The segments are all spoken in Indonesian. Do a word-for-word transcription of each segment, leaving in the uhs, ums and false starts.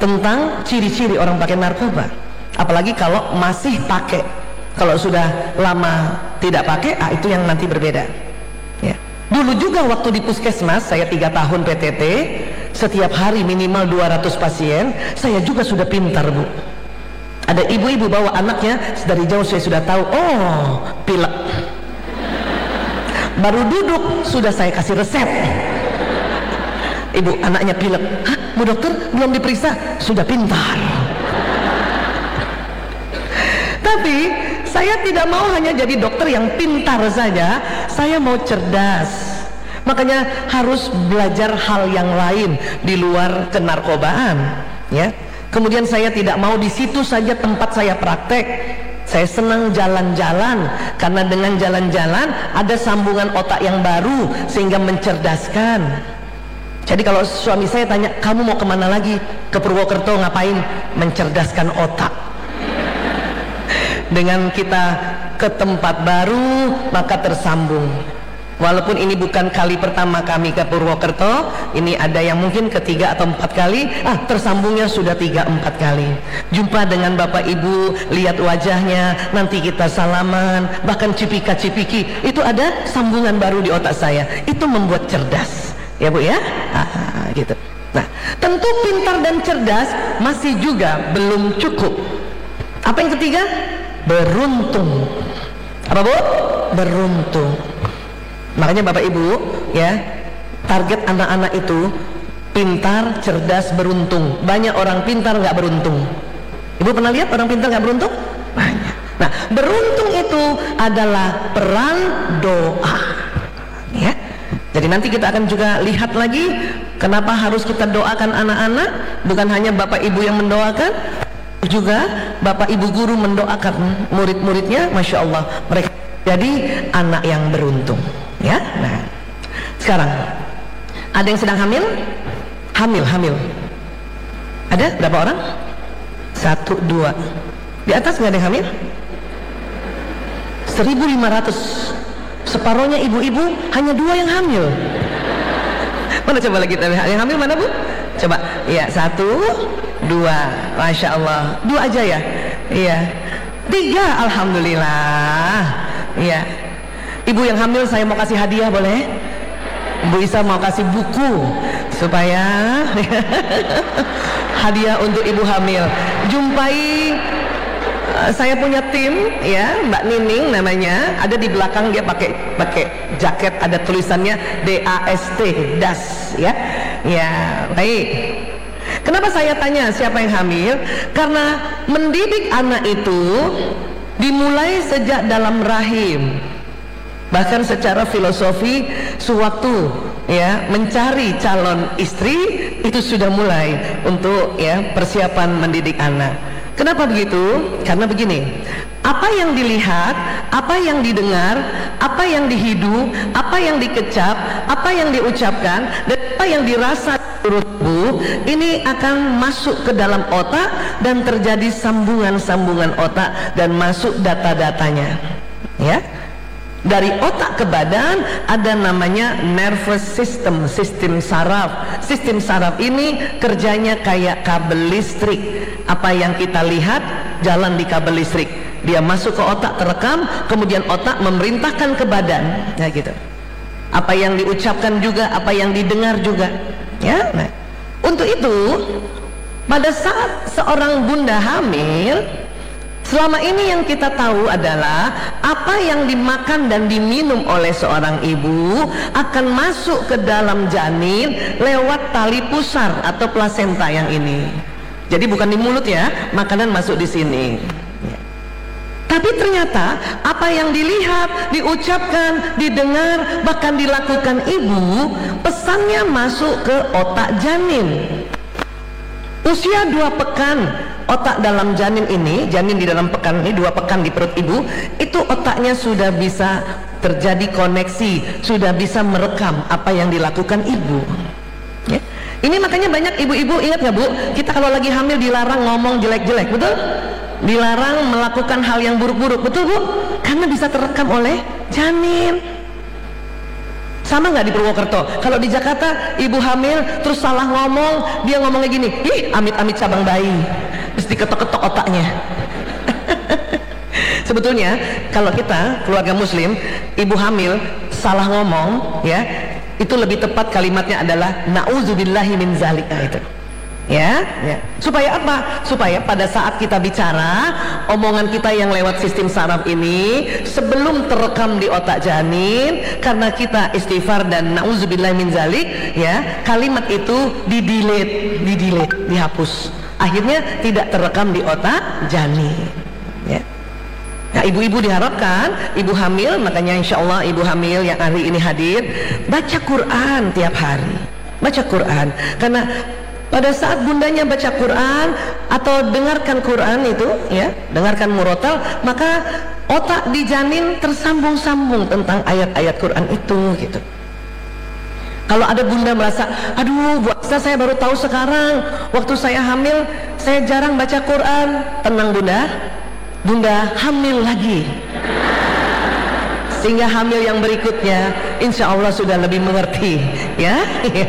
tentang ciri-ciri orang pakai narkoba, apalagi kalau masih pakai. Kalau sudah lama tidak pakai, ah itu yang nanti berbeda ya. Dulu juga waktu di puskesmas, saya tiga tahun P T T, setiap hari minimal dua ratus pasien, saya juga sudah pintar, Bu. Ada ibu-ibu bawa anaknya, dari jauh saya sudah tahu, oh pilek. Baru duduk sudah saya kasih resep. Ibu, anaknya pilek. Hah, Bu dokter, belum diperiksa? Sudah pintar. Tapi saya tidak mau hanya jadi dokter yang pintar saja, saya mau cerdas. Makanya harus belajar hal yang lain di luar kenarkobaan ya. Kemudian saya tidak mau di situ saja tempat saya praktek. Saya senang jalan-jalan, karena dengan jalan-jalan ada sambungan otak yang baru sehingga mencerdaskan. Jadi kalau suami saya tanya, kamu mau kemana lagi? Ke Purwokerto, ngapain? Mencerdaskan otak. Dengan kita ke tempat baru, maka tersambung. Walaupun ini bukan kali pertama kami ke Purwokerto, ini ada yang mungkin ketiga atau empat kali, ah tersambungnya sudah tiga empat kali. Jumpa dengan bapak ibu, lihat wajahnya, nanti kita salaman, bahkan cipika-cipiki, itu ada sambungan baru di otak saya. Itu membuat cerdas, ya Bu ya, ah, gitu. Nah, tentu pintar dan cerdas masih juga belum cukup. Apa yang ketiga? Beruntung. Apa Bu? Beruntung. Makanya Bapak Ibu ya, target anak-anak itu pintar, cerdas, beruntung. Banyak orang pintar nggak beruntung. Ibu pernah lihat orang pintar nggak beruntung? Banyak. Nah, beruntung itu adalah peran doa ya. Jadi nanti kita akan juga lihat lagi kenapa harus kita doakan anak-anak. Bukan hanya Bapak Ibu yang mendoakan, juga Bapak Ibu guru mendoakan murid-muridnya. Masya Allah, mereka jadi anak yang beruntung ya. Nah, sekarang ada yang sedang hamil? Hamil, hamil. Ada berapa orang? Satu, dua. Di atas nggak ada yang hamil? seribu lima ratus. Separohnya ibu-ibu, hanya dua yang hamil. Mana coba lagi, yang hamil mana Bu? Coba, ya satu, dua. Masya Allah, dua aja ya? Iya. Tiga, alhamdulillah. Iya. Ibu yang hamil saya mau kasih hadiah, boleh? Bu Isa mau kasih buku supaya hadiah untuk ibu hamil. Jumpai uh, saya punya tim ya, Mbak Nining namanya, ada di belakang, dia pakai pakai jaket ada tulisannya D A S T, das ya. Ya, baik. Kenapa saya tanya siapa yang hamil? Karena mendidik anak itu dimulai sejak dalam rahim. Bahkan secara filosofi, sewaktu ya mencari calon istri itu sudah mulai untuk ya persiapan mendidik anak. Kenapa begitu? Karena begini, apa yang dilihat, apa yang didengar, apa yang dihidup, apa yang dikecap, apa yang diucapkan, dan apa yang dirasa menurut tubuh, ini akan masuk ke dalam otak dan terjadi sambungan-sambungan otak dan masuk data-datanya ya. Dari otak ke badan ada namanya nervous system, sistem saraf. Sistem saraf ini kerjanya kayak kabel listrik. Apa yang kita lihat jalan di kabel listrik, dia masuk ke otak, terekam, kemudian otak memerintahkan ke badan ya gitu. Apa yang diucapkan juga, apa yang didengar juga ya. Nah, untuk itu pada saat seorang bunda hamil, selama ini yang kita tahu adalah apa yang dimakan dan diminum oleh seorang ibu akan masuk ke dalam janin lewat tali pusar atau plasenta yang ini. Jadi bukan di mulut ya, makanan masuk di sini. Tapi ternyata apa yang dilihat, diucapkan, didengar, bahkan dilakukan ibu, pesannya masuk ke otak janin. Usia dua pekan otak dalam janin ini, janin di dalam pekan ini, dua pekan di perut ibu, itu otaknya sudah bisa terjadi koneksi, sudah bisa merekam apa yang dilakukan ibu ya. Ini makanya banyak ibu-ibu, ingat nggak Bu, kita kalau lagi hamil dilarang ngomong jelek-jelek, betul? Dilarang melakukan hal yang buruk-buruk, betul Bu? Karena bisa terekam oleh janin. Sama nggak di Purwokerto? Kalau di Jakarta ibu hamil terus salah ngomong, dia ngomongnya gini, ih amit-amit cabang bayi, terus diketok-ketok otaknya. Sebetulnya kalau kita keluarga muslim, ibu hamil salah ngomong, ya itu lebih tepat kalimatnya adalah na'udzubillahi min zalika itu. Ya, ya. Supaya apa? Supaya pada saat kita bicara, omongan kita yang lewat sistem saraf ini sebelum terekam di otak janin, karena kita istighfar dan na'udzubillahi min zalik, ya, kalimat itu di-delete, di-delete, dihapus. Akhirnya tidak terekam di otak janin. Ya. Nah, ibu-ibu diharapkan, ibu hamil, makanya insya Allah ibu hamil yang hari ini hadir, baca Quran tiap hari, baca Quran, karena pada saat bundanya baca Quran atau dengarkan Quran itu, ya, dengarkan murotal, maka otak di janin tersambung-sambung tentang ayat-ayat Quran itu, gitu. Kalau ada bunda merasa, aduh Bu Asta, saya baru tahu sekarang, waktu saya hamil saya jarang baca Quran, tenang bunda, bunda hamil lagi, sehingga hamil yang berikutnya insya Allah sudah lebih mengerti, ya.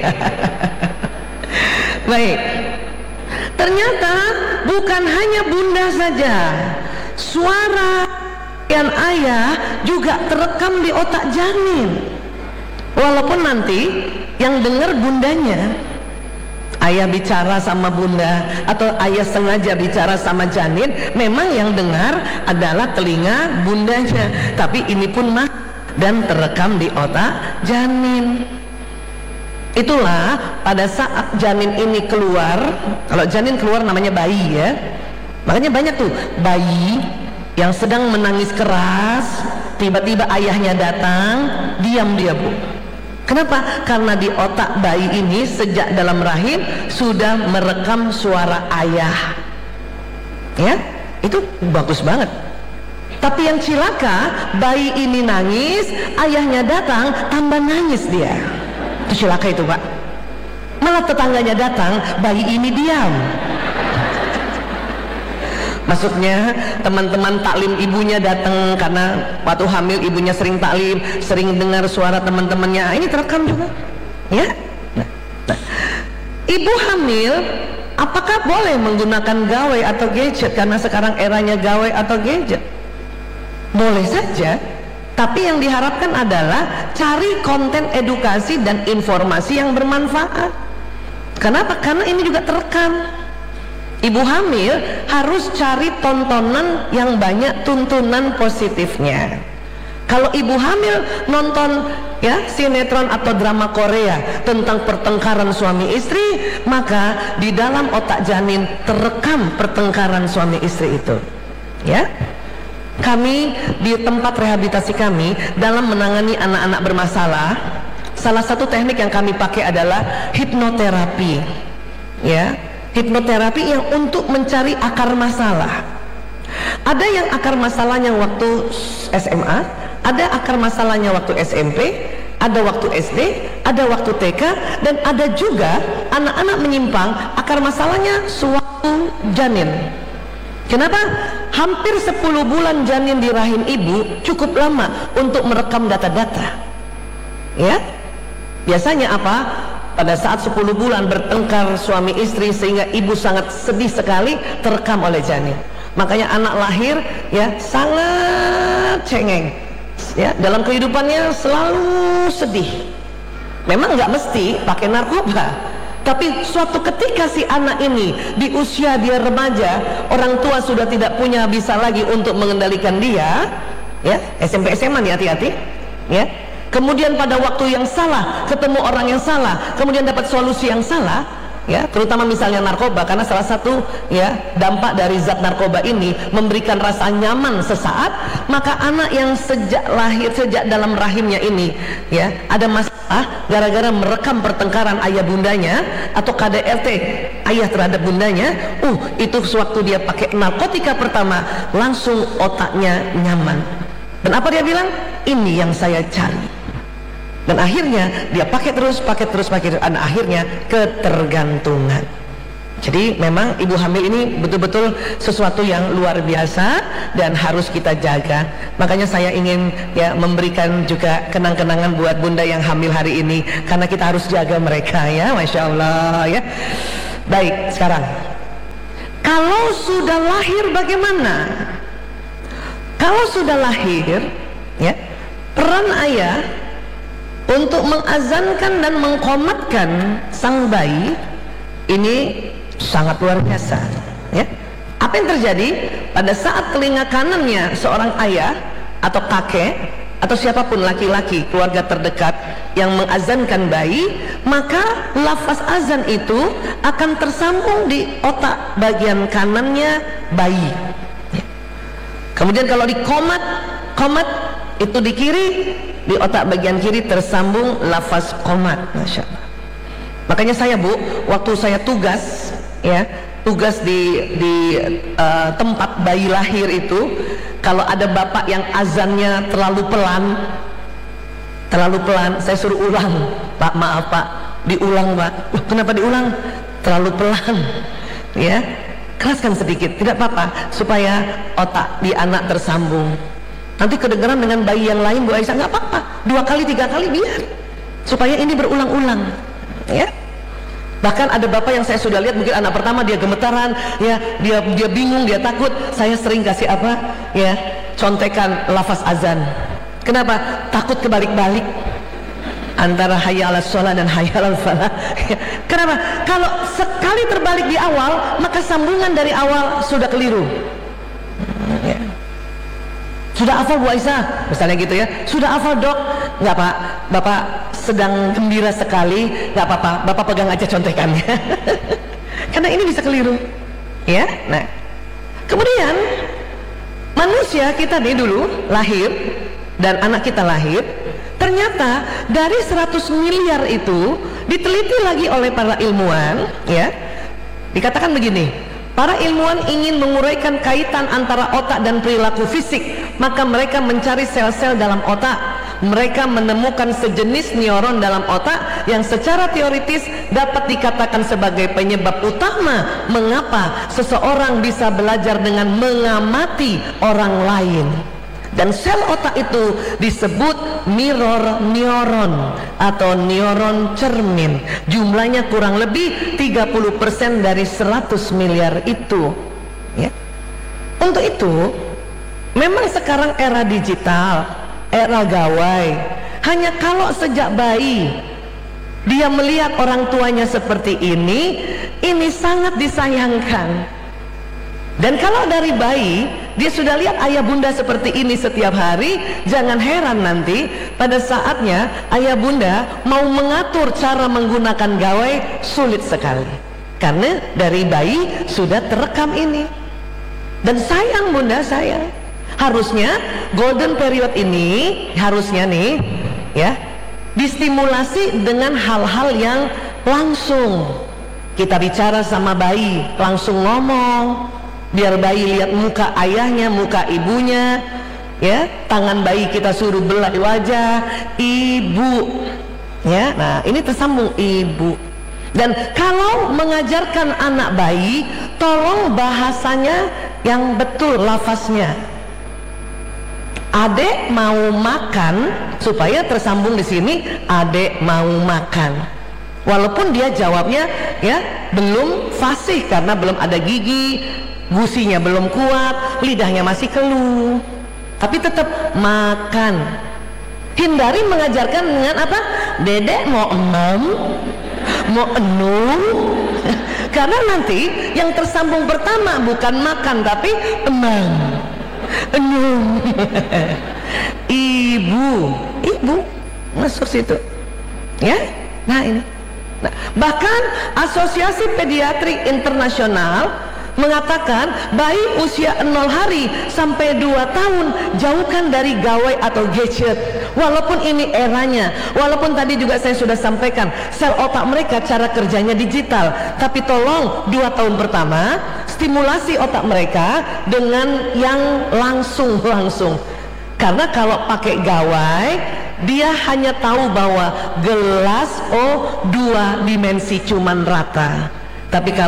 Baik, ternyata bukan hanya bunda saja, suara yang ayah juga terekam di otak janin. Walaupun nanti yang dengar bundanya, ayah bicara sama bunda atau ayah sengaja bicara sama janin, memang yang dengar adalah telinga bundanya, tapi ini pun mah dan terekam di otak janin. Itulah pada saat janin ini keluar, kalau janin keluar namanya bayi, ya, makanya banyak tuh bayi yang sedang menangis keras, tiba-tiba ayahnya datang, diam dia Bu. Kenapa? Karena di otak bayi ini sejak dalam rahim sudah merekam suara ayah, ya, itu bagus banget. Tapi yang cilaka, bayi ini nangis, ayahnya datang tambah nangis dia. Itu celaka itu Pak. Malah tetangganya datang, bayi ini diam. Maksudnya teman-teman taklim ibunya datang karena waktu hamil ibunya sering taklim, sering dengar suara teman-temannya. Ini terekam juga, ya. Nah, nah. Ibu hamil apakah boleh menggunakan gawai atau gadget? Karena sekarang eranya gawai atau gadget. Boleh saja. Tapi yang diharapkan adalah cari konten edukasi dan informasi yang bermanfaat. Kenapa? Karena ini juga terekam. Ibu hamil harus cari tontonan yang banyak tuntunan positifnya. Kalau ibu hamil nonton, ya, sinetron atau drama Korea tentang pertengkaran suami istri, maka di dalam otak janin terekam pertengkaran suami istri itu, ya. Kami di tempat rehabilitasi kami dalam menangani anak-anak bermasalah, salah satu teknik yang kami pakai adalah hipnoterapi, ya, hipnoterapi yang untuk mencari akar masalah. Ada yang akar masalahnya waktu S M A, ada akar masalahnya waktu S M P, ada waktu S D, ada waktu T K, dan ada juga anak-anak menyimpang akar masalahnya sewaktu janin. Kenapa? Hampir sepuluh bulan janin di rahim ibu cukup lama untuk merekam data-data, ya. Biasanya apa? Pada saat sepuluh bulan bertengkar suami istri sehingga ibu sangat sedih sekali, terekam oleh janin. Makanya anak lahir, ya, sangat cengeng, ya, dalam kehidupannya selalu sedih. Memang nggak mesti pakai narkoba, tapi suatu ketika si anak ini di usia dia remaja, orang tua sudah tidak punya bisa lagi untuk mengendalikan dia, ya, S M P S M A nih, hati-hati, ya. Kemudian pada waktu yang salah ketemu orang yang salah, kemudian dapat solusi yang salah, ya, terutama misalnya narkoba, karena salah satu, ya, dampak dari zat narkoba ini memberikan rasa nyaman sesaat, maka anak yang sejak lahir, sejak dalam rahimnya ini, ya, ada masalah gara-gara merekam pertengkaran ayah bundanya atau K D R T ayah terhadap bundanya, uh itu sewaktu dia pakai narkotika pertama langsung otaknya nyaman. Dan apa dia bilang? Ini yang saya cari. Dan akhirnya dia pakai terus, pakai terus, pakai terus, dan akhirnya ketergantungan. Jadi memang ibu hamil ini betul-betul sesuatu yang luar biasa dan harus kita jaga. Makanya saya ingin ya memberikan juga kenang-kenangan buat bunda yang hamil hari ini, karena kita harus jaga mereka ya, Masya Allah ya. Baik, sekarang kalau sudah lahir bagaimana? Kalau sudah lahir ya, peran ayah untuk mengazankan dan mengqomatkan sang bayi ini sangat luar biasa ya. Apa yang terjadi pada saat telinga kanannya seorang ayah atau kakek atau siapapun laki-laki keluarga terdekat yang mengazankan bayi, maka lafaz azan itu akan tersambung di otak bagian kanannya bayi ya. Kemudian kalau di qomat, qomat itu di kiri, di otak bagian kiri tersambung lafaz qomat. Masya Allah. Makanya saya bu, waktu saya tugas ya, tugas di di uh, tempat bayi lahir itu, kalau ada bapak yang azannya terlalu pelan, terlalu pelan, saya suruh ulang. Pak, maaf pak, diulang pak. Uh, kenapa diulang? Terlalu pelan ya, keraskan sedikit, tidak apa-apa, supaya otak di anak tersambung. Nanti kedengaran dengan bayi yang lain Bu Aisyah, nggak apa-apa, dua kali tiga kali biar, supaya ini berulang-ulang ya. Bahkan ada bapak yang saya sudah lihat, mungkin anak pertama dia gemetaran ya, dia dia bingung, dia takut. Saya sering kasih apa ya, contekan lafaz azan. Kenapa? Takut kebalik-balik antara hayya 'alas shalah dan hayya 'alal falah. Kenapa? Kalau sekali terbalik di awal, maka sambungan dari awal sudah keliru ya. Sudah hafal Bu Aisyah misalnya gitu ya, sudah hafal dok, nggak pak, bapak sedang gembira sekali, nggak apa-apa, bapak pegang aja contekannya. Karena ini bisa keliru ya. Nah kemudian manusia kita nih dulu lahir, dan anak kita lahir, ternyata dari seratus miliar itu diteliti lagi oleh para ilmuwan ya, dikatakan begini, para ilmuwan ingin menguraikan kaitan antara otak dan perilaku fisik, maka mereka mencari sel-sel dalam otak. Mereka menemukan sejenis neuron dalam otak yang secara teoritis dapat dikatakan sebagai penyebab utama mengapa seseorang bisa belajar dengan mengamati orang lain. Dan sel otak itu disebut mirror neuron atau neuron cermin. Jumlahnya kurang lebih tiga puluh persen dari seratus miliar itu ya. Untuk itu memang sekarang era digital, era gawai, hanya kalau sejak bayi dia melihat orang tuanya seperti ini, ini sangat disayangkan. Dan kalau dari bayi dia sudah lihat ayah bunda seperti ini setiap hari, jangan heran nanti pada saatnya ayah bunda mau mengatur cara menggunakan gawai sulit sekali, karena dari bayi sudah terekam ini. Dan sayang bunda, sayang. Harusnya golden period ini harusnya nih ya distimulasi dengan hal-hal yang langsung. Kita bicara sama bayi, langsung ngomong, biar bayi lihat muka ayahnya, muka ibunya ya. Tangan bayi kita suruh belai wajah ibu ya. Nah ini tersambung ibu. Dan kalau mengajarkan anak bayi, tolong bahasanya yang betul, lafaznya. Adek mau makan, supaya tersambung di sini, adek mau makan. Walaupun dia jawabnya ya belum fasih karena belum ada gigi, gusinya belum kuat, lidahnya masih keluh, tapi tetap makan. Hindari mengajarkan dengan apa? Dedek mau emam, mau enum. Karena nanti yang tersambung pertama bukan makan tapi emam, enum. Ibu, ibu masuk situ ya. Nah ini, nah, bahkan Asosiasi Pediatri Internasional mengatakan bayi usia nol hari sampai dua tahun jauhkan dari gawai atau gadget. Walaupun ini eranya, walaupun tadi juga saya sudah sampaikan sel otak mereka cara kerjanya digital, tapi tolong dua tahun pertama stimulasi otak mereka dengan yang langsung-langsung. Karena kalau pakai gawai dia hanya tahu bahwa gelas oh dua dimensi cuman rata, tapi kalau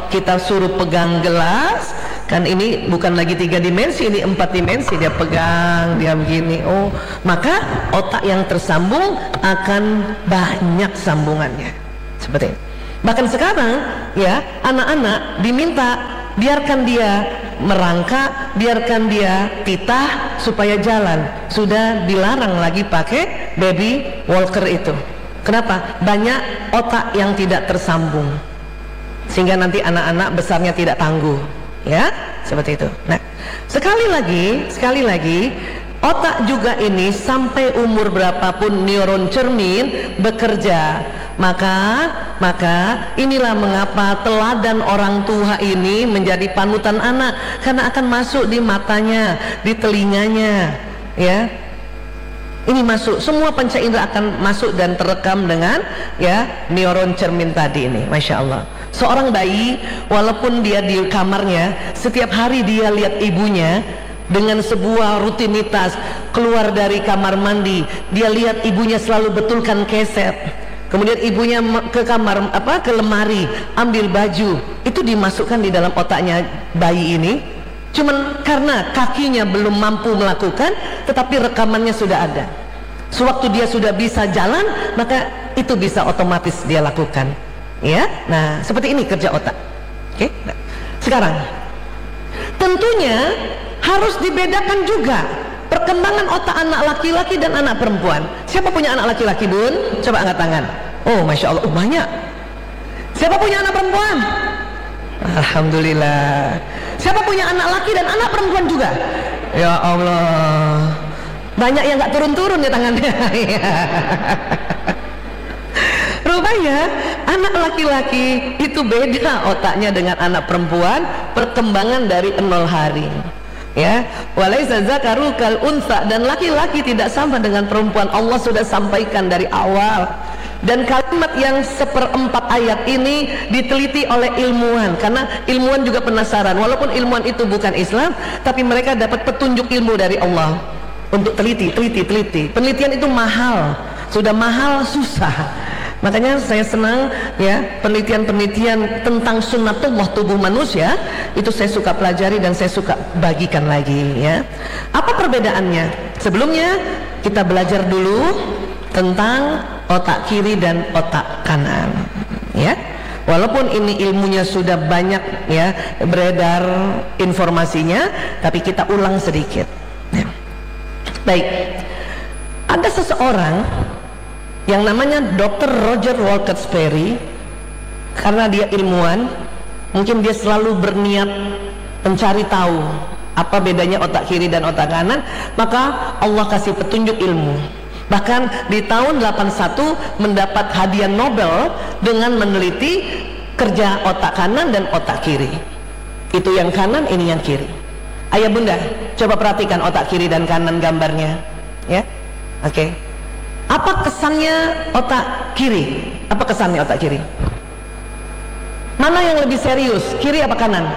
kita suruh pegang gelas, kan ini bukan lagi tiga dimensi, ini empat dimensi, dia pegang, dia begini. Oh, maka otak yang tersambung akan banyak sambungannya. Seperti ini. Bahkan sekarang ya, anak-anak diminta biarkan dia merangkak, biarkan dia titah supaya jalan. Sudah dilarang lagi pakai baby walker itu. Kenapa? Banyak otak yang tidak tersambung, sehingga nanti anak-anak besarnya tidak tangguh, ya, seperti itu. Nah, sekali lagi, sekali lagi, otak juga ini sampai umur berapapun neuron cermin bekerja. Maka, maka inilah mengapa teladan orang tua ini menjadi panutan anak, karena akan masuk di matanya, di telinganya, ya. Ini masuk, semua panca indera akan masuk dan terekam dengan ya neuron cermin tadi ini. Masya Allah. Seorang bayi walaupun dia di kamarnya, setiap hari dia lihat ibunya dengan sebuah rutinitas, keluar dari kamar mandi, dia lihat ibunya selalu betulkan keset, kemudian ibunya ke kamar apa ke lemari ambil baju, itu dimasukkan di dalam otaknya bayi ini. Cuman karena kakinya belum mampu melakukan, tetapi rekamannya sudah ada. Sewaktu dia sudah bisa jalan, maka itu bisa otomatis dia lakukan. Ya, nah seperti ini kerja otak. Oke, nah, sekarang tentunya harus dibedakan juga perkembangan otak anak laki-laki dan anak perempuan. Siapa punya anak laki-laki, Bun? Coba angkat tangan. Oh, masya Allah, oh, banyak. Siapa punya anak perempuan? Alhamdulillah. Siapa punya anak laki dan anak perempuan juga? Ya Allah, banyak yang nggak turun-turun di tangannya. Rupanya anak laki-laki itu beda otaknya dengan anak perempuan, perkembangan dari nol hari. Ya, walaisa zakaru kal unsa, dan laki-laki tidak sama dengan perempuan. Allah sudah sampaikan dari awal. Dan kalimat yang seperempat ayat ini diteliti oleh ilmuwan, karena ilmuwan juga penasaran. Walaupun ilmuwan itu bukan Islam, tapi mereka dapat petunjuk ilmu dari Allah untuk teliti, teliti, teliti. Penelitian itu mahal, sudah mahal, susah. Makanya saya senang ya penelitian-penelitian tentang sunnatullah tubuh manusia, itu saya suka pelajari dan saya suka bagikan lagi ya. Apa perbedaannya? Sebelumnya kita belajar dulu tentang otak kiri dan otak kanan ya. Walaupun ini ilmunya sudah banyak ya beredar informasinya, tapi kita ulang sedikit ya. Baik, ada seseorang yang namanya dokter Roger Walcott Sperry. Karena dia ilmuwan, mungkin dia selalu berniat mencari tahu apa bedanya otak kiri dan otak kanan, maka Allah kasih petunjuk ilmu. Bahkan di tahun delapan puluh satu mendapat hadiah Nobel dengan meneliti kerja otak kanan dan otak kiri. Itu yang kanan, ini yang kiri. Ayah bunda, coba perhatikan otak kiri dan kanan gambarnya ya. Oke, okay. Apa kesannya otak kiri? Apa kesannya otak kiri? Mana yang lebih serius, kiri apa kanan?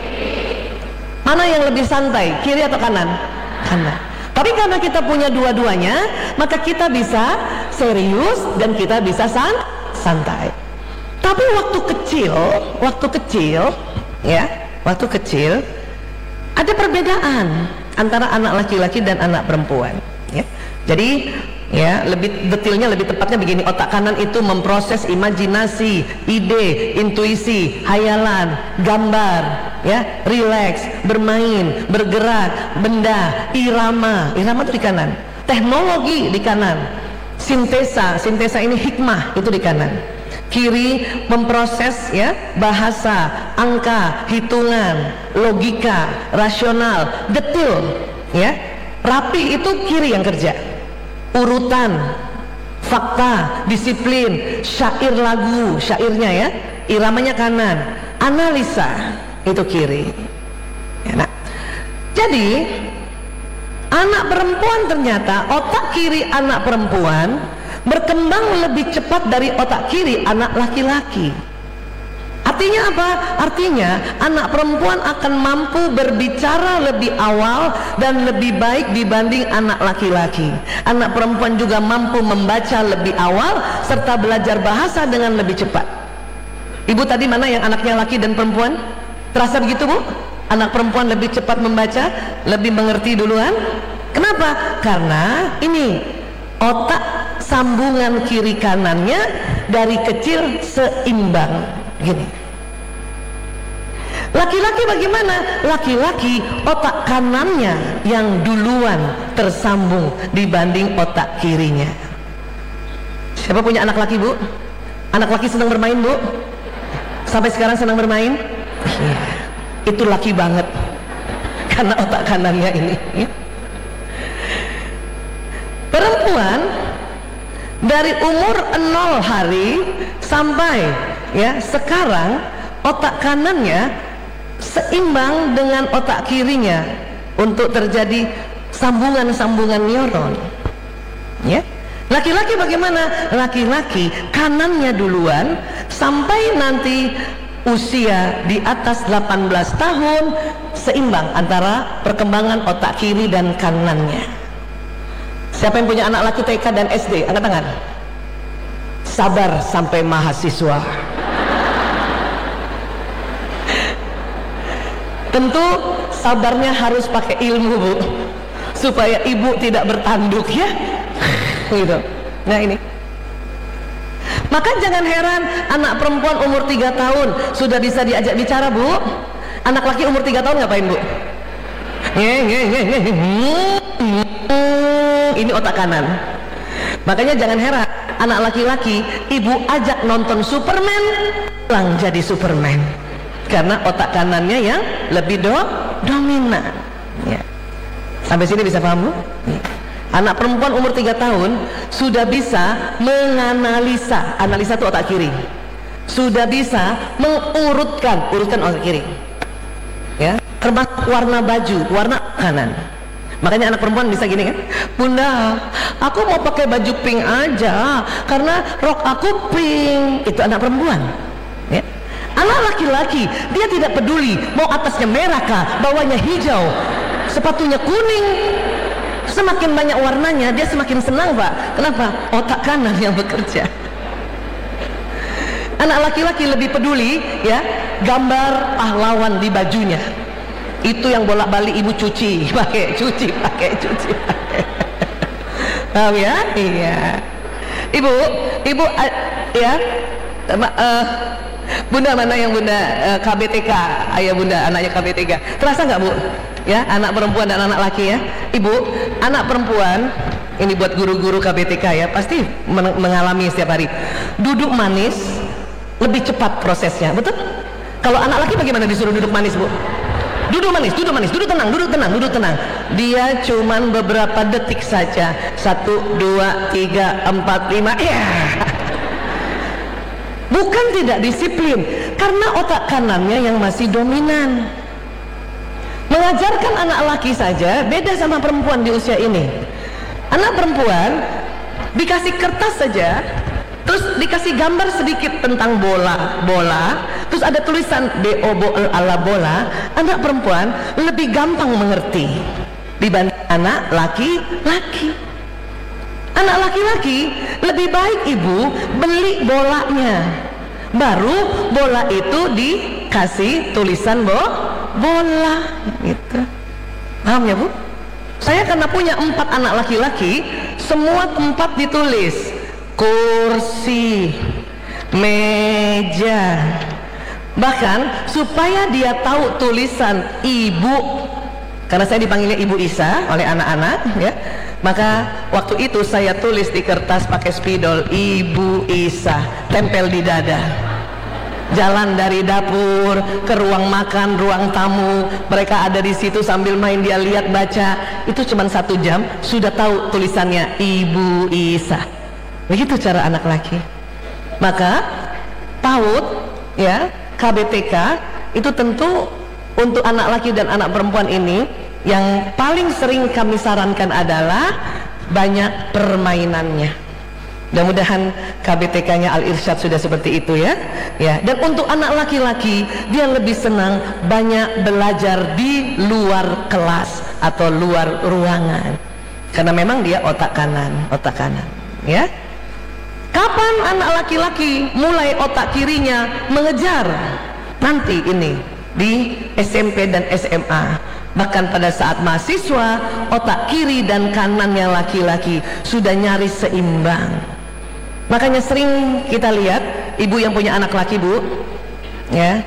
Mana yang lebih santai, kiri atau kanan? Kanan. Tapi karena kita punya dua-duanya, maka kita bisa serius dan kita bisa san santai. Tapi waktu kecil, waktu kecil, ya, waktu kecil ada perbedaan antara anak laki-laki dan anak perempuan. Ya. Jadi, ya, lebih detailnya, lebih tepatnya begini: otak kanan itu memproses imajinasi, ide, intuisi, hayalan, gambar, ya, rileks, bermain, bergerak, benda, irama, irama itu di kanan, teknologi di kanan, sintesa, sintesa ini hikmah itu di kanan. Kiri memproses ya bahasa, angka, hitungan, logika, rasional, detail, ya, rapi itu kiri yang kerja. Urutan, fakta, disiplin, syair lagu, syairnya ya, iramanya kanan, analisa itu kiri. Ya, nah, jadi anak perempuan ternyata otak kiri anak perempuan berkembang lebih cepat dari otak kiri anak laki-laki. Artinya apa? Artinya anak perempuan akan mampu berbicara lebih awal dan lebih baik dibanding anak laki-laki. Anak perempuan juga mampu membaca lebih awal serta belajar bahasa dengan lebih cepat. Ibu tadi mana yang anaknya laki dan perempuan? Terasa begitu Bu? Anak perempuan lebih cepat membaca, lebih mengerti duluan. Kenapa? Karena ini otak sambungan kiri kanannya dari kecil seimbang gini. Laki-laki bagaimana? Laki-laki otak kanannya yang duluan tersambung dibanding otak kirinya. Siapa punya anak laki Bu? Anak laki senang bermain Bu? Sampai sekarang senang bermain? Iya. Itu laki banget karena otak kanannya ini. Perempuan dari umur nol hari sampai ya sekarang otak kanannya seimbang dengan otak kirinya untuk terjadi sambungan-sambungan neuron. Ya. Laki-laki bagaimana? Laki-laki kanannya duluan sampai nanti usia di atas delapan belas tahun seimbang antara perkembangan otak kiri dan kanannya. Siapa yang punya anak laki T K dan S D? Angkat tangan. Sabar sampai mahasiswa. Tentu sabarnya harus pakai ilmu Bu, supaya ibu tidak bertanduk ya. Gitu. Nah ini. Maka jangan heran anak perempuan umur tiga tahun sudah bisa diajak bicara Bu. Anak laki umur tiga tahun ngapain Bu? Ini otak kanan. Makanya jangan heran anak laki-laki ibu ajak nonton Superman lang jadi Superman, karena otak kanannya yang lebih do dominan ya. Sampai sini bisa paham Bu? Ya. Anak perempuan umur tiga tahun sudah bisa menganalisa, analisa itu otak kiri, sudah bisa mengurutkan, urutkan otak kiri ya, termasuk warna baju, warna kanan. Makanya anak perempuan bisa gini kan, Bunda aku mau pakai baju pink aja karena rok aku pink. Itu anak perempuan ya. Anak laki-laki dia tidak peduli mau atasnya merah kah, bawahnya hijau, sepatunya kuning, semakin banyak warnanya dia semakin senang Pak. Kenapa? Otak kanan yang bekerja. Anak laki-laki lebih peduli ya gambar pahlawan di bajunya. Itu yang bolak-balik ibu cuci, pakai cuci, pakai cuci, pakai. Paham ya? Iya. Ibu, ibu uh, ya, uh, Bunda mana yang Bunda uh, K B T K, ayah Bunda anaknya K B T K. Terasa nggak Bu? Ya, anak perempuan dan anak laki ya. Ibu, anak perempuan ini buat guru-guru K B T K ya, pasti men mengalami setiap hari. Duduk manis lebih cepat prosesnya, betul? Kalau anak laki bagaimana disuruh duduk manis Bu? Duduk manis, duduk manis, duduk tenang, duduk tenang, duduk tenang. Dia cuman beberapa detik saja. Satu, dua, tiga, empat, lima. Ya. Bukan tidak disiplin, karena otak kanannya yang masih dominan. Mengajarkan anak laki saja beda sama perempuan di usia ini. Anak perempuan dikasih kertas saja, terus dikasih gambar sedikit tentang bola, bola, terus ada tulisan B O B O L ala bola. Anak perempuan lebih gampang mengerti dibanding anak laki-laki. Anak laki-laki lebih baik ibu beli bolanya, baru bola itu dikasih tulisan bo bola gitu. Paham ya Bu? Saya karena punya empat anak laki-laki, semua tempat ditulis kursi, meja, bahkan supaya dia tahu tulisan ibu, karena saya dipanggilnya Ibu Isa oleh anak-anak ya, maka waktu itu saya tulis di kertas pakai spidol Ibu Isa, tempel di dada. Jalan dari dapur ke ruang makan, ruang tamu, mereka ada di situ sambil main, dia lihat baca, itu cuma satu jam sudah tahu tulisannya Ibu Isa. Begitu cara anak laki. Maka PAUD ya, K B T K itu tentu untuk anak laki dan anak perempuan ini yang paling sering kami sarankan adalah banyak permainannya. Mudah-mudahan K B T K-nya Al-Irsyad sudah seperti itu ya. Ya, dan untuk anak laki-laki dia lebih senang banyak belajar di luar kelas atau luar ruangan. Karena memang dia otak kanan, otak kanan, ya. Kapan anak laki-laki mulai otak kirinya mengejar? Nanti ini di S M P dan S M A. Bahkan pada saat mahasiswa, otak kiri dan kanannya laki-laki sudah nyaris seimbang. Makanya sering kita lihat ibu yang punya anak laki, bu, ya,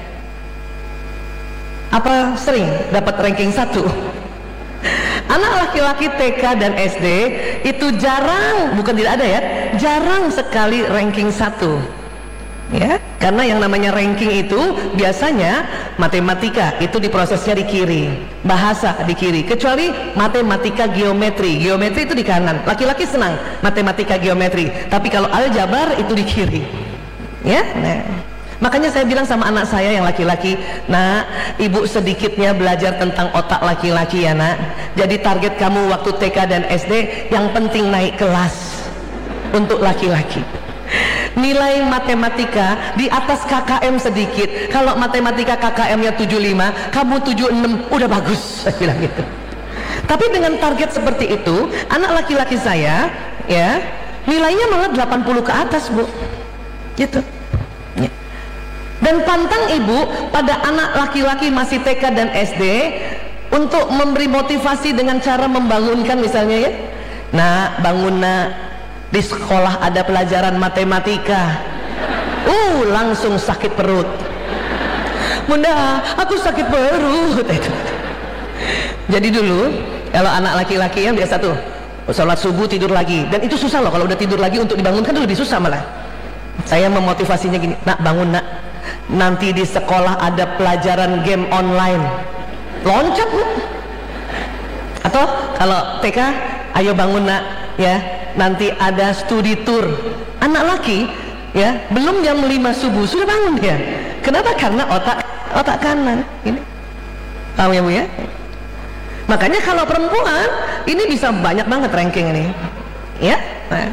apa sering dapat ranking satu. Anak laki-laki T K dan S D itu jarang, bukan tidak ada ya, jarang sekali ranking satu, ya, karena yang namanya ranking itu biasanya matematika itu diprosesnya di kiri, bahasa di kiri, kecuali matematika geometri, geometri itu di kanan. Laki-laki senang matematika geometri, tapi kalau aljabar itu di kiri, ya. Nah, makanya saya bilang sama anak saya yang laki-laki, nak, ibu sedikitnya belajar tentang otak laki-laki ya nak. Jadi target kamu waktu T K dan S D yang penting naik kelas untuk laki-laki. Nilai matematika di atas K K M sedikit. Kalau matematika K K M-nya tujuh puluh lima, kamu tujuh puluh enam, udah bagus, saya bilang gitu. Tapi dengan target seperti itu, anak laki-laki saya, ya, nilainya malah delapan puluh ke atas, bu, gitu. Ya. Dan pantang ibu pada anak laki-laki masih T K dan S D untuk memberi motivasi dengan cara membangunkan, misalnya ya, nah bangun nak, di sekolah ada pelajaran matematika, uh langsung sakit perut, bunda aku sakit perut. Jadi dulu kalau anak laki-laki yang biasa tuh sholat subuh tidur lagi, dan itu susah loh kalau udah tidur lagi untuk dibangunkan, itu lebih susah malah. Saya memotivasinya gini, nak bangun nak, nanti di sekolah ada pelajaran game online, loncat bu. Atau kalau T K, ayo bangun nak, ya, nanti ada studi tour. Anak laki, ya, belum jam lima subuh sudah bangun ya. Kenapa? Karena otak otak kanan ini, tahu ya bu ya. Makanya kalau perempuan ini bisa banyak banget ranking ini, ya. Nah,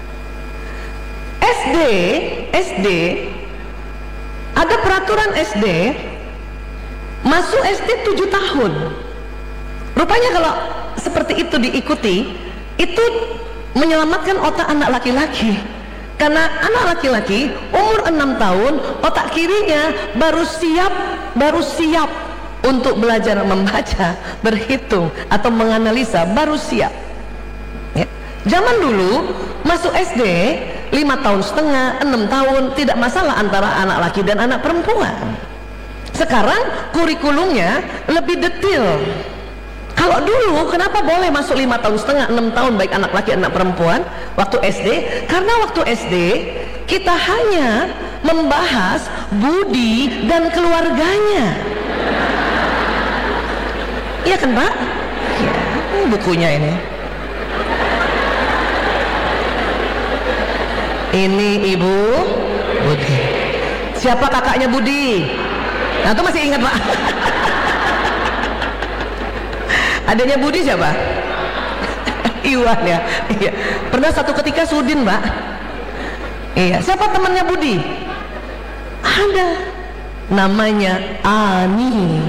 S D, S D ada peraturan S D masuk S D tujuh tahun. Rupanya kalau seperti itu diikuti, itu menyelamatkan otak anak laki-laki. Karena anak laki-laki umur enam tahun, otak kirinya baru siap, baru siap untuk belajar membaca, berhitung atau menganalisa, baru siap. Ya. Zaman dulu masuk S D lima tahun setengah, enam tahun, tidak masalah antara anak laki dan anak perempuan. Sekarang kurikulumnya lebih detail. Kalau dulu kenapa boleh masuk lima tahun setengah, enam tahun baik anak laki anak perempuan waktu S D? Karena waktu S D kita hanya membahas budi dan keluarganya. Iya kan Pak? Ya, ini bukunya ini. Ini Ibu Budi. Siapa kakaknya Budi? Nah itu masih ingat Pak? Adanya Budi siapa? Iwan ya. Iya. Pernah satu ketika Sudin Mbak. Iya. Siapa temannya Budi? Ada. Namanya Ani.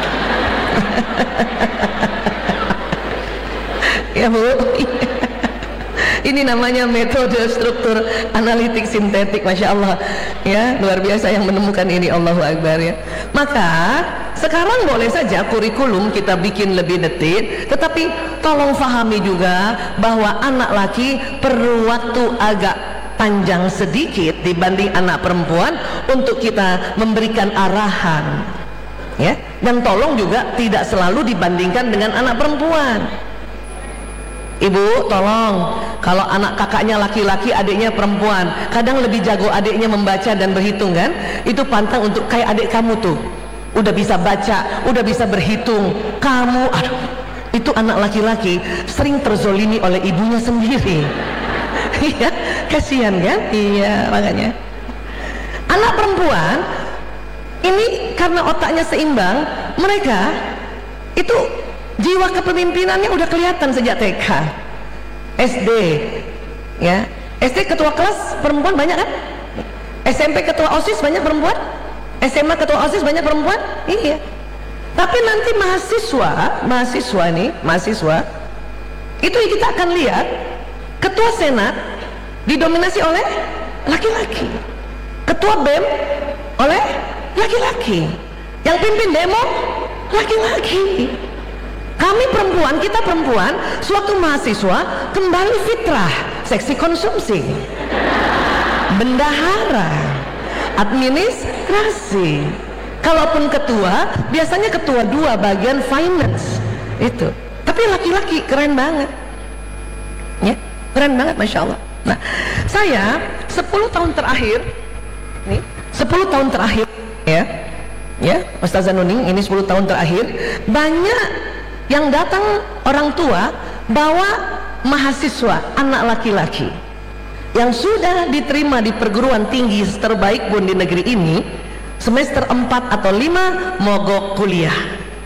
Ya Bu. Ini namanya metode struktur analitik sintetik, masya Allah ya, luar biasa yang menemukan ini, Allahu Akbar ya. Maka sekarang boleh saja kurikulum kita bikin lebih detil, tetapi tolong fahami juga bahwa anak laki perlu waktu agak panjang sedikit dibanding anak perempuan untuk kita memberikan arahan ya, dan tolong juga tidak selalu dibandingkan dengan anak perempuan. Ibu tolong, kalau anak kakaknya laki-laki, adiknya perempuan, kadang lebih jago adiknya membaca dan berhitung kan, itu pantang untuk kayak adik kamu tuh, udah bisa baca, udah bisa berhitung, kamu aduh, itu anak laki-laki sering terzolimi oleh ibunya sendiri. Iya, kasihan kan? Iya, makanya anak perempuan ini karena otaknya seimbang, mereka itu jiwa kepemimpinannya udah kelihatan sejak T K, S D ya. S D ketua kelas perempuan banyak kan? S M P ketua OSIS banyak perempuan, S M A ketua OSIS banyak perempuan. Iya. Tapi nanti mahasiswa, mahasiswa nih, mahasiswa itu kita akan lihat ketua senat didominasi oleh laki-laki. Ketua B E M oleh laki-laki. Yang pimpin demo laki-laki. Kami perempuan, kita perempuan, suatu mahasiswa kembali fitrah, seksi konsumsi, bendahara, administrasi. Kalaupun ketua, biasanya ketua dua bagian finance itu. Tapi laki-laki keren banget, ya, keren banget, masya Allah. Nah, saya sepuluh tahun terakhir, nih, sepuluh tahun terakhir, ya, ya, Ustazah Nuning, ini sepuluh tahun terakhir, banyak yang datang orang tua bawa mahasiswa anak laki-laki yang sudah diterima di perguruan tinggi terbaik pun di negeri ini, semester empat atau lima mogok kuliah.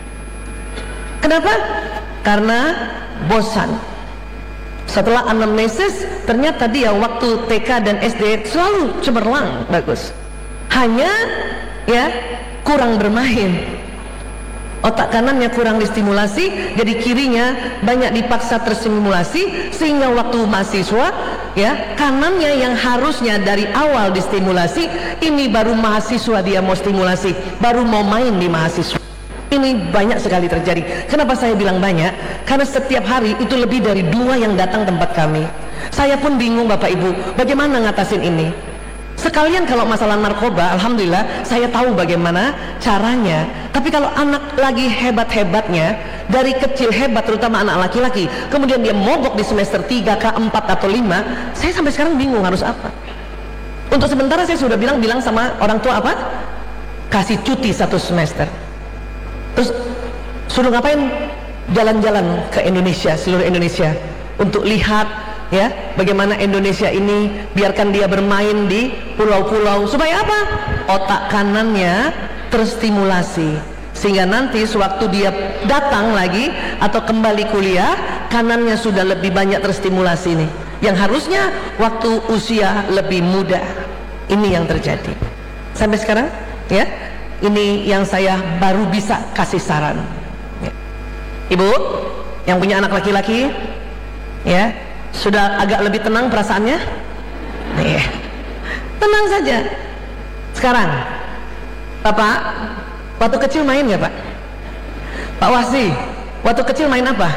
Kenapa? Karena bosan. Setelah anamnesis, ternyata dia waktu T K dan S D selalu cemerlang, bagus. Hanya ya kurang bermain. Otak kanannya kurang distimulasi, jadi kirinya banyak dipaksa terstimulasi, sehingga waktu mahasiswa ya kanannya yang harusnya dari awal distimulasi, ini baru mahasiswa dia mau stimulasi, baru mau main di mahasiswa. Ini banyak sekali terjadi. Kenapa saya bilang banyak? Karena setiap hari itu lebih dari dua yang datang tempat kami. Saya pun bingung Bapak Ibu, bagaimana ngatasin ini? Sekalian kalau masalah narkoba, alhamdulillah saya tahu bagaimana caranya. Tapi kalau anak lagi hebat-hebatnya, dari kecil hebat, terutama anak laki-laki, kemudian dia mogok di semester tiga, K empat atau lima, saya sampai sekarang bingung harus apa. Untuk sementara saya sudah bilang-bilang sama orang tua apa? Kasih cuti satu semester. Terus suruh ngapain? Jalan-jalan ke Indonesia, seluruh Indonesia, untuk lihat ya bagaimana Indonesia ini, biarkan dia bermain di pulau-pulau, supaya apa? Otak kanannya terstimulasi, sehingga nanti sewaktu dia datang lagi atau kembali kuliah, kanannya sudah lebih banyak terstimulasi nih, yang harusnya waktu usia lebih muda. Ini yang terjadi sampai sekarang ya. Ini yang saya baru bisa kasih saran ya. Ibu yang punya anak laki-laki ya, sudah agak lebih tenang perasaannya nih, tenang saja. Sekarang Bapak waktu kecil main ya Pak? Pak Wasi waktu kecil main apa?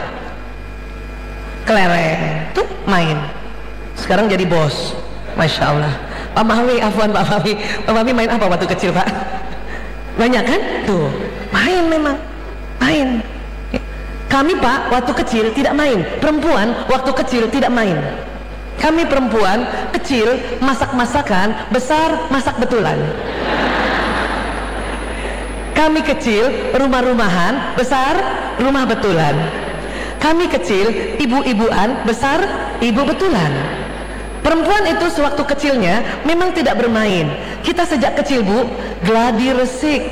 Kelereng tuh main. Sekarang jadi bos, masya Allah. Pak Mahwi, afwan Pak Mahwi, Pak Mahwi main apa waktu kecil Pak? Banyak kan? Tuh main, memang main. Kami Pak waktu kecil tidak main. Perempuan waktu kecil tidak main. Kami perempuan kecil masak-masakan, besar masak betulan. Kami kecil rumah-rumahan, besar rumah betulan. Kami kecil ibu-ibuan, besar ibu betulan. Perempuan itu sewaktu kecilnya memang tidak bermain. Kita sejak kecil Bu gladi resik.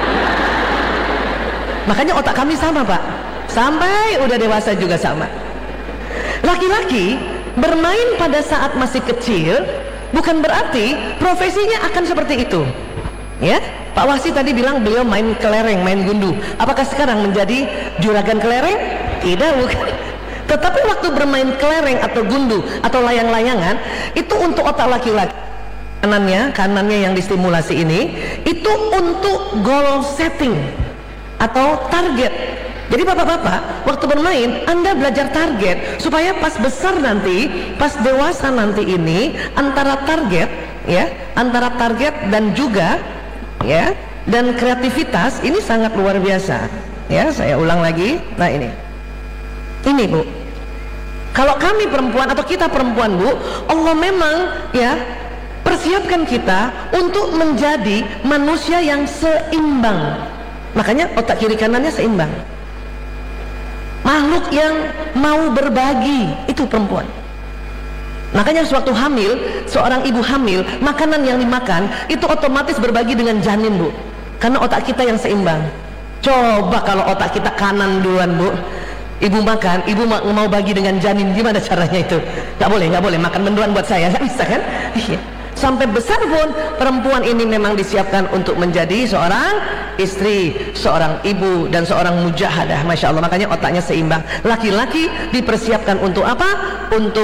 Makanya otak kami sama Pak, sampai udah dewasa juga sama. Laki-laki bermain pada saat masih kecil bukan berarti profesinya akan seperti itu ya. Pak Wasi tadi bilang beliau main kelereng, main gundu. Apakah sekarang menjadi juragan kelereng? Tidak, bukan. Tetapi waktu bermain kelereng atau gundu atau layang-layangan, itu untuk otak laki-laki. Kanannya, kanannya yang distimulasi ini, itu untuk goal setting atau target. Jadi bapak-bapak, waktu bermain, Anda belajar target, supaya pas besar nanti, pas dewasa nanti ini, antara target, ya, antara target dan juga, ya, dan kreativitas, ini sangat luar biasa. Ya, saya ulang lagi. Nah ini, ini Bu. Kalau kami perempuan atau kita perempuan Bu, Allah memang ya persiapkan kita untuk menjadi manusia yang seimbang. Makanya otak kiri kanannya seimbang. Makhluk yang mau berbagi, itu perempuan. Makanya sewaktu hamil, seorang ibu hamil, makanan yang dimakan itu otomatis berbagi dengan janin Bu, karena otak kita yang seimbang. Coba kalau otak kita kanan duluan Bu, ibu makan, ibu mau bagi dengan janin, gimana caranya itu? Gak boleh, gak boleh makan menduan buat saya, gak bisa kan? Iya. Sampai besar pun perempuan ini memang disiapkan untuk menjadi seorang istri, seorang ibu, dan seorang mujahadah. Masya Allah, makanya otaknya seimbang. Laki-laki dipersiapkan untuk apa? Untuk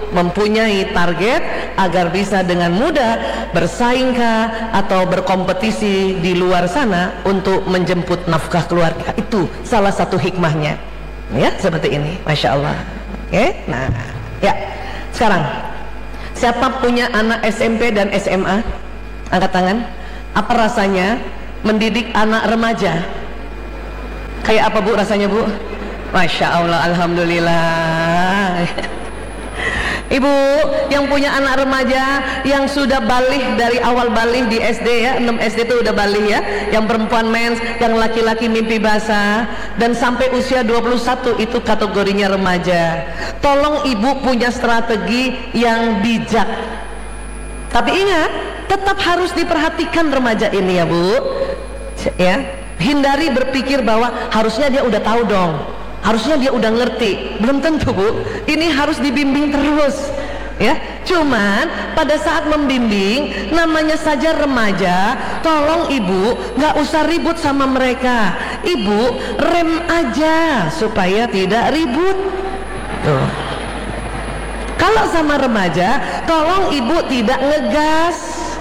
mempunyai target agar bisa dengan mudah bersaingkah atau berkompetisi di luar sana untuk menjemput nafkah keluarga. Itu salah satu hikmahnya, ya, seperti ini. Masya Allah. Oke, nah, ya, sekarang siapa punya anak S M P dan S M A? Angkat tangan. Apa rasanya mendidik anak remaja? Kayak apa Bu rasanya Bu? Masya Allah, Alhamdulillah. Ibu yang punya anak remaja yang sudah balik dari awal balik di S D ya, enam S D itu udah balik ya, yang perempuan mens, yang laki-laki mimpi basah, dan sampai usia dua puluh satu itu kategorinya remaja. Tolong ibu punya strategi yang bijak. Tapi ingat, tetap harus diperhatikan remaja ini ya Bu. Ya, hindari berpikir bahwa harusnya dia udah tahu dong, harusnya dia udah ngerti. Belum tentu Bu, ini harus dibimbing terus ya. Cuman pada saat membimbing, namanya saja remaja, tolong ibu nggak usah ribut sama mereka. Ibu rem aja supaya tidak ribut tuh. Kalau sama remaja, tolong ibu tidak ngegas.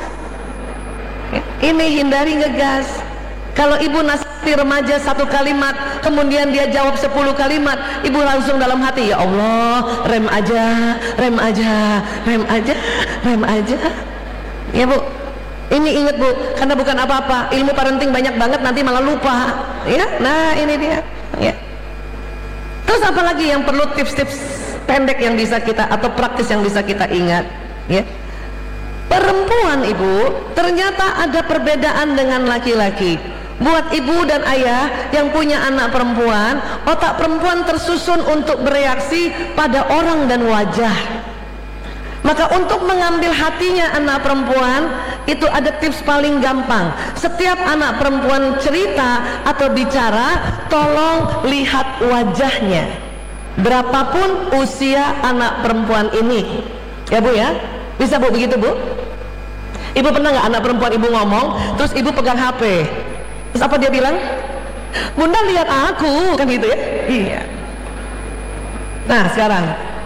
Ini hindari ngegas. Kalau ibu nasihati remaja satu kalimat, kemudian dia jawab sepuluh kalimat, ibu langsung dalam hati, ya Allah, rem aja, rem aja, rem aja, rem aja. Ya Bu, ini ingat Bu, karena bukan apa-apa, ilmu parenting banyak banget, nanti malah lupa. Ya, nah ini dia. Ya. Terus apa lagi yang perlu tips-tips pendek yang bisa kita, atau praktis yang bisa kita ingat? Ya. Perempuan Ibu ternyata ada perbedaan dengan laki-laki. Buat ibu dan ayah yang punya anak perempuan, otak perempuan tersusun untuk bereaksi pada orang dan wajah. Maka untuk mengambil hatinya anak perempuan, itu ada tips paling gampang. Setiap anak perempuan cerita atau bicara, tolong lihat wajahnya, berapapun usia anak perempuan ini. Ya Bu ya, bisa Bu begitu Bu? Ibu pernah nggak anak perempuan ibu ngomong, terus ibu pegang H P, terus apa dia bilang? Bunda lihat aku, kan gitu ya? Iya. Nah sekarang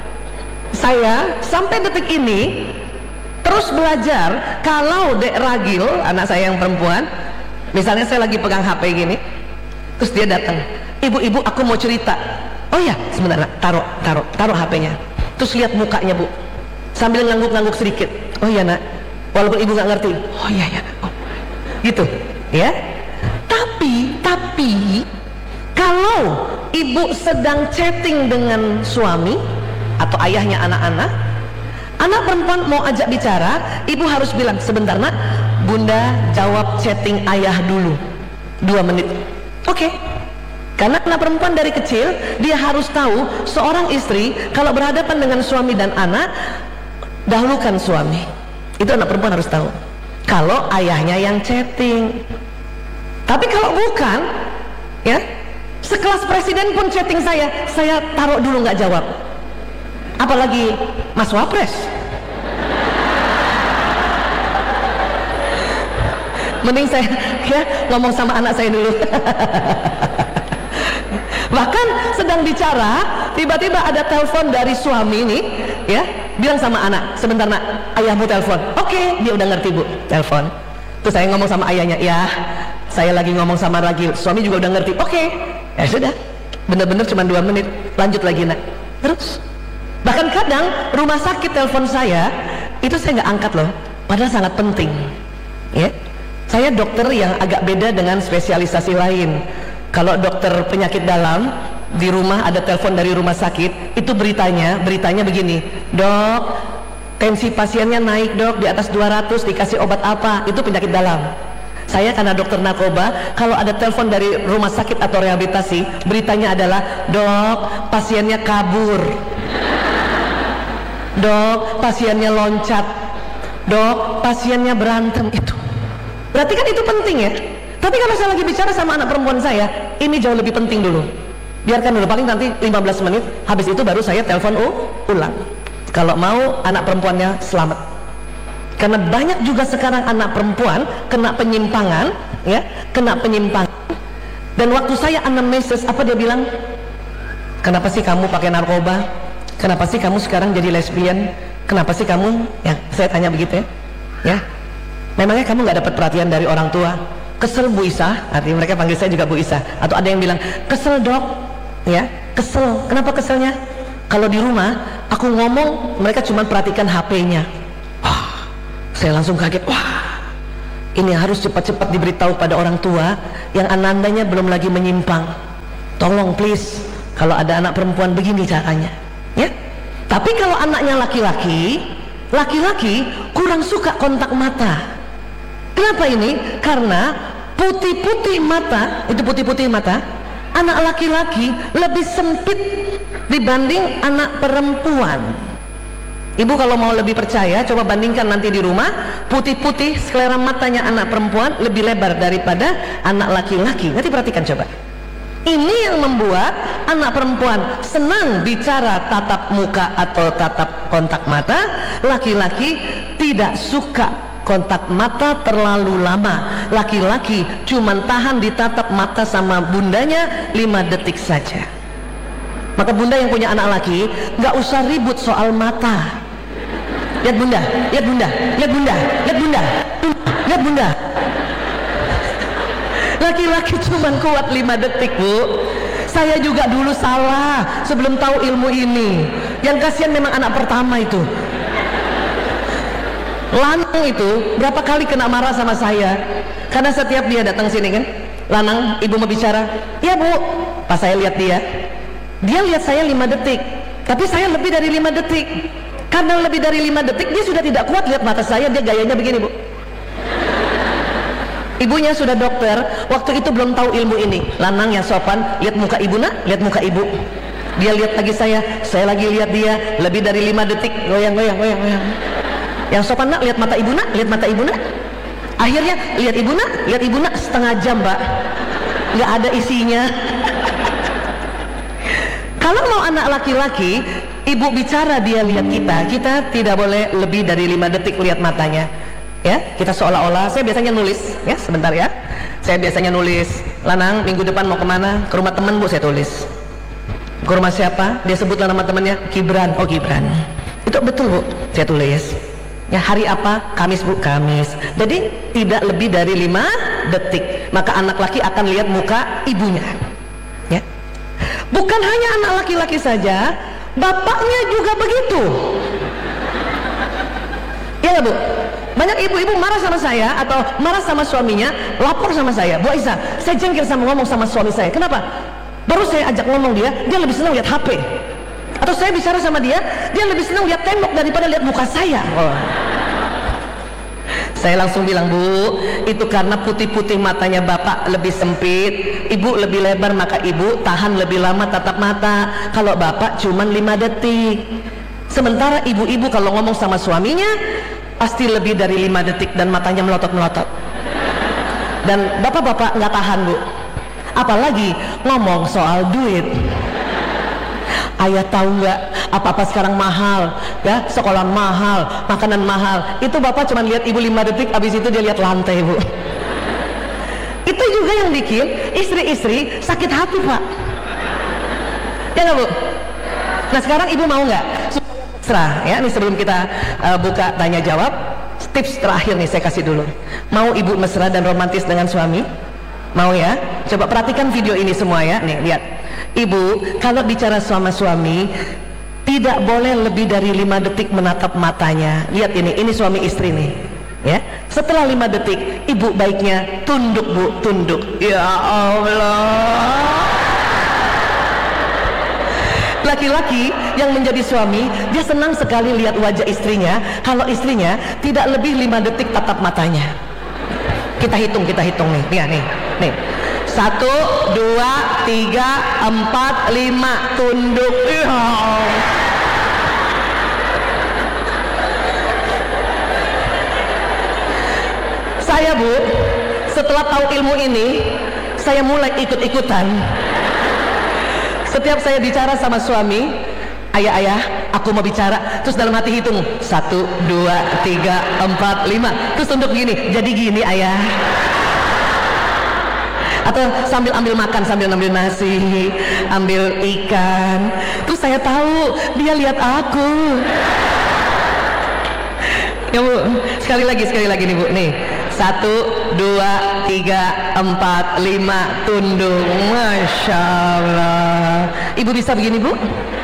saya sampai detik ini terus belajar. Kalau Dek Ragil, anak saya yang perempuan, misalnya saya lagi pegang H P gini, terus dia datang, ibu-ibu aku mau cerita. Oh ya, sebentar, taruh, taruh, taruh H P-nya. Terus lihat mukanya Bu, sambil ngangguk-ngangguk sedikit. Oh iya nak, walaupun ibu nggak ngerti. Oh iya ya, oh. Gitu, ya. Tapi, tapi kalau ibu sedang chatting dengan suami atau ayahnya anak-anak, anak perempuan mau ajak bicara, ibu harus bilang, sebentar nak, bunda jawab chatting ayah dulu dua menit. Oke okay. Karena anak perempuan dari kecil dia harus tahu seorang istri kalau berhadapan dengan suami dan anak, dahulukan suami. Itu anak perempuan harus tahu kalau ayahnya yang chatting. Tapi kalau bukan, ya, sekelas presiden pun chatting saya, saya taruh dulu nggak jawab. Apalagi Mas Wapres. Mending saya ya ngomong sama anak saya dulu. Bahkan sedang bicara, tiba-tiba ada telepon dari suami nih, ya, bilang sama anak, sebentar nak, ayahmu telepon. Oke, okay, dia udah ngerti Bu, telepon. Terus saya ngomong sama ayahnya, ya, saya lagi ngomong sama Ragil. Suami juga udah ngerti. Oke, okay. Ya sudah, bener-bener cuma dua menit, lanjut lagi nak. Terus, bahkan kadang rumah sakit telepon saya, itu saya nggak angkat loh, padahal sangat penting. Ya, saya dokter yang agak beda dengan spesialisasi lain. Kalau dokter penyakit dalam, di rumah ada telepon dari rumah sakit, itu beritanya, beritanya begini, dok, tensi pasiennya naik dok, di atas dua ratus, dikasih obat apa, itu penyakit dalam. Saya karena dokter narkoba, kalau ada telepon dari rumah sakit atau rehabilitasi, beritanya adalah, dok, pasiennya kabur, dok, pasiennya loncat, dok, pasiennya berantem. Itu berarti kan itu penting ya. Tapi kalau saya lagi bicara sama anak perempuan saya, ini jauh lebih penting dulu. Biarkan dulu, paling nanti lima belas menit, habis itu baru saya telepon ulang. Kalau mau anak perempuannya selamat. Karena banyak juga sekarang anak perempuan kena penyimpangan, ya, kena penyimpangan. Dan waktu saya anamnesis, apa dia bilang? Kenapa sih kamu pakai narkoba? kenapa sih kamu sekarang jadi lesbian? Kenapa sih kamu, ya saya tanya begitu ya, ya memangnya kamu nggak dapat perhatian dari orang tua? Kesel Bu Isa, artinya mereka panggil saya juga Bu Isa. Atau ada yang bilang, kesel dok, ya kesel. Kenapa keselnya? Kalau di rumah aku ngomong, mereka cuma perhatikan H P-nya. Wah, saya langsung kaget. Wah, ini harus cepat-cepat diberitahu pada orang tua yang anandanya belum lagi menyimpang. Tolong please, kalau ada anak perempuan begini caranya, ya. Tapi kalau anaknya laki-laki, laki-laki kurang suka kontak mata. Kenapa ini? Karena putih-putih mata, itu putih-putih mata, anak laki-laki lebih sempit dibanding anak perempuan. Ibu kalau mau lebih percaya, coba bandingkan nanti di rumah, putih-putih selera matanya anak perempuan lebih lebar daripada anak laki-laki. Nanti perhatikan coba. Ini yang membuat anak perempuan senang bicara tatap muka atau tatap kontak mata, laki-laki tidak suka kontak mata terlalu lama. Laki-laki cuman tahan ditatap mata sama bundanya lima detik saja. Maka bunda yang punya anak laki nggak usah ribut soal mata. Lihat bunda, lihat bunda, lihat bunda, lihat bunda, lihat bunda. Laki-laki cuman kuat lima detik Bu. Saya juga dulu salah sebelum tahu ilmu ini. Yang kasihan memang anak pertama itu. Lanang itu berapa kali kena marah sama saya karena setiap dia datang sini kan, Lanang, ibu mau bicara. Ya Bu. Pas saya lihat dia, dia lihat saya lima detik, tapi saya lebih dari lima detik. Karena lebih dari lima detik dia sudah tidak kuat lihat mata saya. Dia gayanya begini Bu. Ibunya sudah dokter, waktu itu belum tahu ilmu ini. Lanang yang sopan, lihat muka ibu nak, lihat muka ibu. Dia lihat lagi saya, saya lagi lihat dia, lebih dari lima detik, goyang, goyang, goyang, goyang. Yang sopan nak, lihat mata ibu nak, lihat mata ibu nak. Akhirnya lihat ibu nak, lihat ibu nak setengah jam Mbak, nggak ada isinya. Kalau mau anak laki-laki, ibu bicara dia lihat kita, kita tidak boleh lebih dari lima detik lihat matanya. Ya, kita seolah-olah, saya biasanya nulis, ya sebentar ya, saya biasanya nulis, Lanang minggu depan mau kemana? Ke rumah teman Bu, saya tulis. Ke rumah siapa? Dia sebutlah nama temannya, Gibran. Oh Gibran, itu betul Bu, saya tulis. Ya, hari apa? Kamis Bu, Kamis. Jadi tidak lebih dari lima detik. Maka anak laki akan lihat muka ibunya. Ya, bukan hanya anak laki-laki saja, bapaknya juga begitu. Ya Bu. Banyak ibu-ibu marah sama saya atau marah sama suaminya, lapor sama saya, Bu Aisyah, saya jengkel sama ngomong sama suami saya. Kenapa? Baru saya ajak ngomong dia, dia lebih senang lihat H P. Atau saya bicara sama dia, dia lebih senang lihat tembok daripada lihat muka saya. Oh. Saya langsung bilang, Bu, itu karena putih-putih matanya bapak lebih sempit, ibu lebih lebar, maka ibu tahan lebih lama tatap mata. Kalau bapak cuman lima detik. Sementara ibu-ibu kalau ngomong sama suaminya pasti lebih dari lima detik dan matanya melotot-melotot. Dan bapak-bapak nggak tahan Bu, apalagi ngomong soal duit. Ayah tahu nggak apa-apa sekarang mahal, ya sekolah mahal, makanan mahal. Itu bapak cuma lihat ibu lima detik, habis itu dia lihat lantai Bu. Itu juga yang bikin istri-istri sakit hati Pak, ya nggak Bu? Nah sekarang ibu mau nggak? Mesra, ya, ini sebelum kita uh, buka tanya jawab, tips terakhir nih saya kasih dulu. Mau ibu mesra dan romantis dengan suami? Mau ya? Coba perhatikan video ini semua ya. Nih lihat, ibu kalau bicara sama suami tidak boleh lebih dari lima detik menatap matanya. Lihat ini, ini suami istri nih, ya. Setelah lima detik, ibu baiknya tunduk Bu, tunduk. Ya Allah. Laki-laki yang menjadi suami, dia senang sekali lihat wajah istrinya kalau istrinya tidak lebih lima detik tatap matanya. Kita hitung, kita hitung nih, nih, nih, nih. Satu, dua, tiga, empat, lima, tunduk. Saya Bu, setelah tahu ilmu ini, saya mulai ikut-ikutan. Setiap saya bicara sama suami, ayah ayah aku mau bicara, terus dalam hati hitung satu, dua, tiga, empat, lima, terus untuk gini, jadi gini ayah. Atau sambil ambil makan, sambil ambil nasi, ambil ikan. Terus saya tahu dia lihat aku. Ya Bu, sekali lagi, sekali lagi nih Bu, nih. Satu, dua, tiga, empat, lima, tunduk. Masya Allah. Ibu bisa begini Bu?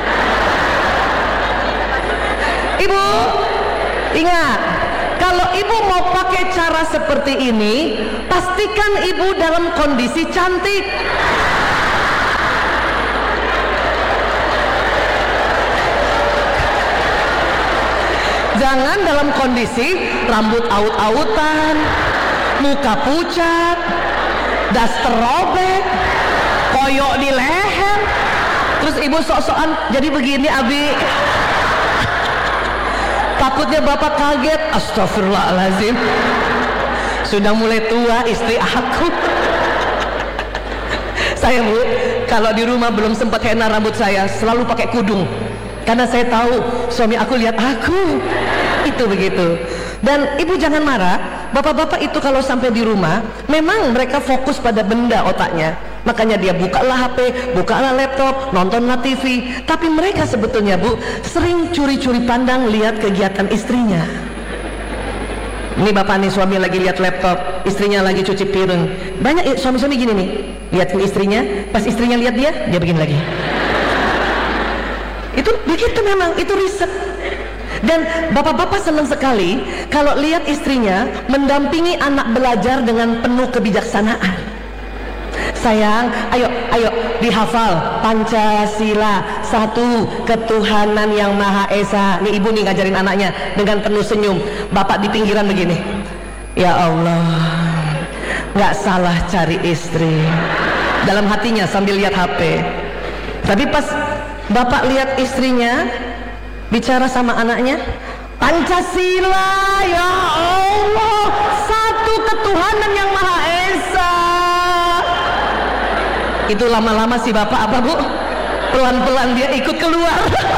Ibu, ingat, kalau ibu mau pakai cara seperti ini, pastikan ibu dalam kondisi cantik. Jangan dalam kondisi rambut aut-autan, muka pucat, daster robek, koyok di leher. Terus ibu sok-sokan jadi begini Abi. Takutnya bapak kaget. Astagfirullahaladzim, sudah mulai tua istri aku. Saya Bu, kalau di rumah belum sempat henna rambut saya, selalu pakai kudung. Karena saya tahu suami aku lihat aku. Itu begitu. Dan ibu jangan marah, bapak-bapak itu kalau sampai di rumah, memang mereka fokus pada benda otaknya. Makanya dia bukalah H P, bukalah laptop, nontonlah T V. Tapi mereka sebetulnya Bu, sering curi-curi pandang lihat kegiatan istrinya. Ini bapak nih, suami lagi lihat laptop, istrinya lagi cuci piring. Banyak suami-suami gini nih, lihatin istrinya, pas istrinya lihat dia, dia begini lagi. Itu begitu memang, itu riset. Dan bapak-bapak senang sekali kalau lihat istrinya mendampingi anak belajar dengan penuh kebijaksanaan. Sayang, ayo, ayo dihafal Pancasila, satu ketuhanan yang Maha Esa. Nih ibu nih ngajarin anaknya dengan penuh senyum. Bapak di pinggiran begini, ya Allah, nggak salah cari istri. Dalam hatinya sambil lihat H P. Tapi pas bapak lihat istrinya bicara sama anaknya, Pancasila, ya Allah, satu ketuhanan yang Maha Esa. Itu lama-lama si bapak apa Bu? Pelan-pelan dia ikut keluar.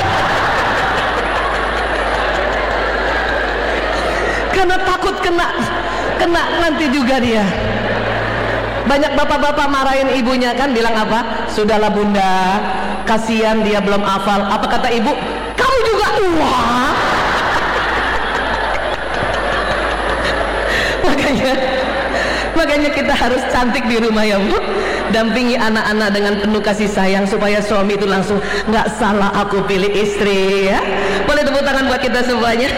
Karena takut kena kena nanti juga dia. Banyak bapak-bapak marahin ibunya kan, bilang apa? Sudahlah Bunda, kasihan dia belum hafal. Apa kata ibu? Kamu juga wah. Makanya makanya kita harus cantik di rumah ya Bu. Dampingi anak-anak dengan penuh kasih sayang supaya suami itu langsung nggak salah aku pilih istri ya. Boleh tepuk tangan buat kita semuanya.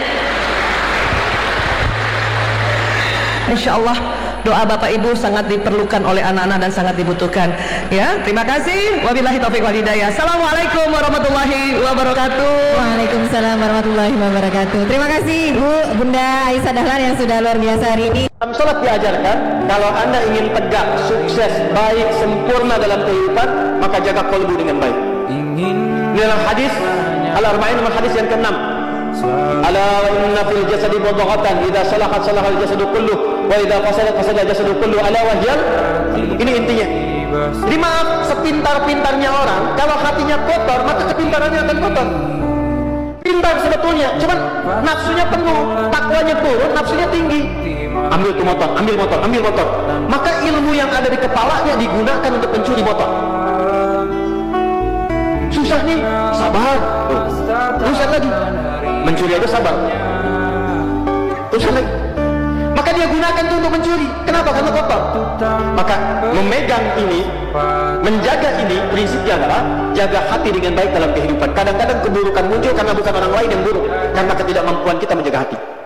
Insya Allah doa bapak ibu sangat diperlukan oleh anak-anak dan sangat dibutuhkan ya. Terima kasih. Wabillahi taufiq wal hidayah. Assalamualaikum warahmatullahi wabarakatuh. Waalaikumsalam warahmatullahi wabarakatuh. Terima kasih Bu Bunda Aisyah Dahlan yang sudah luar biasa hari ini. Dalam sholat diajarkan, kalau anda ingin tegak, sukses, baik, sempurna dalam kehidupan, maka jaga kolbu dengan baik. Ini dalam hadis Al-Arba'in, nomor hadis yang keenam. Ala inna fil jasadi mudghatan, idza salahat salahal jasadu kulluh, wa idza fasadat fasada jasadu kulluh, ala wahyal. Ini intinya. Jadi maaf, sepintar-pintarnya orang, kalau hatinya kotor, maka kepintarannya akan kotor. Pintar sebetulnya, cuman nafsunya penuh, takwanya turun, nafsunya tinggi. Ambil tuh motor, ambil motor, ambil motor. Maka ilmu yang ada di kepalanya digunakan untuk mencuri motor. Susah nih, sabar. Susah lagi, mencuri aja sabar. Susah lagi. Maka dia gunakan itu untuk mencuri. Kenapa? Karena kotor. Maka memegang ini, menjaga ini, prinsipnya adalah jaga hati dengan baik dalam kehidupan. Kadang-kadang keburukan muncul karena bukan orang lain yang buruk, karena ketidakmampuan kita menjaga hati.